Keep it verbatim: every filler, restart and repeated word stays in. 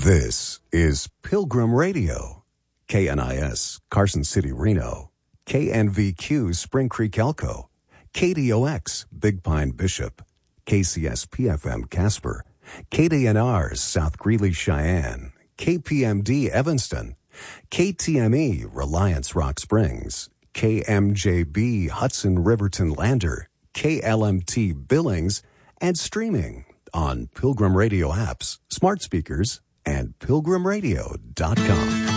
This is Pilgrim Radio, K N I S, Carson City, Reno, K N V Q, Spring Creek, Elko, K D O X, Big Pine, Bishop, K C S P F M, Casper, K D N R, South Greeley, Cheyenne, K P M D, Evanston, K T M E, Reliance, Rock Springs, K M J B, Hudson, Riverton, Lander, K L M T, Billings, and streaming on Pilgrim Radio apps, smart speakers, and pilgrim radio dot com.